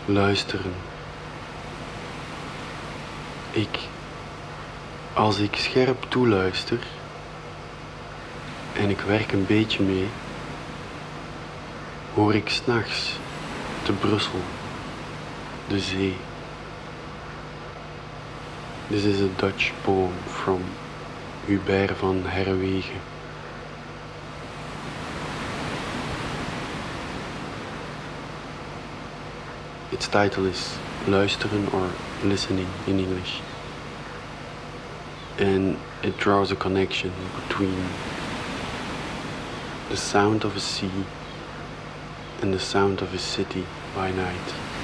Luisteren. Als ik scherp toeluister en ik werk een beetje mee, hoor ik 's nachts te Brussel de zee. This is a Dutch poem from Hubert van Herwegen. Its title is Luisteren or Listening in English. And it draws a connection between the sound of a sea and the sound of a city by night.